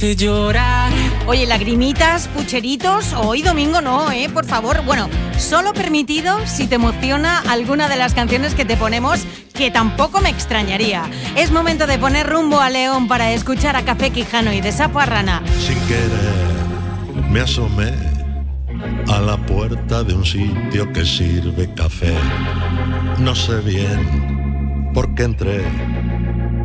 hace llorar. Oye, lagrimitas, pucheritos, hoy domingo no, por favor. Bueno, solo permitido si te emociona alguna de las canciones que te ponemos, que tampoco me extrañaría. Es momento de poner rumbo a León para escuchar a Café Quijano y de Sapo a Rana. Sin querer me asomé a la puerta de un sitio que sirve café. No sé bien por qué entré,